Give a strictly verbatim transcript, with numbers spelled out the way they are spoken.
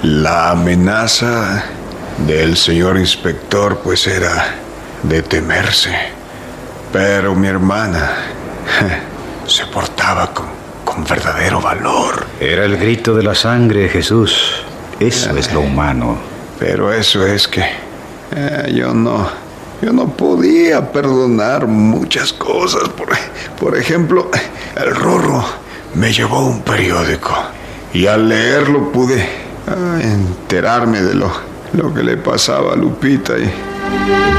La amenaza del señor inspector pues era de temerse. Pero mi hermana se portaba con, con verdadero valor. Era el grito de la sangre, Jesús. Eso ah, es lo humano. Pero eso es que eh, yo no, yo no podía perdonar muchas cosas. Por, por ejemplo, el Rorro me llevó un periódico y al leerlo pude ah, enterarme de lo, lo que le pasaba a Lupita y...